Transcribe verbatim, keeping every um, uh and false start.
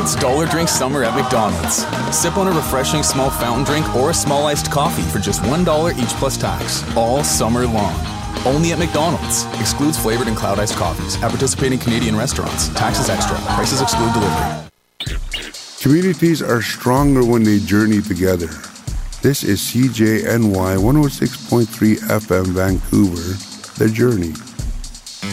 It's Dollar Drink Summer at McDonald's. Sip on a refreshing small fountain drink or a small iced coffee for just one dollar each plus tax, all summer long. Only at McDonald's. Excludes flavored and cloud iced coffees at participating Canadian restaurants. Taxes extra. Prices exclude delivery. Communities are stronger when they journey together. This is C J N Y one oh six point three F M Vancouver, The Journey.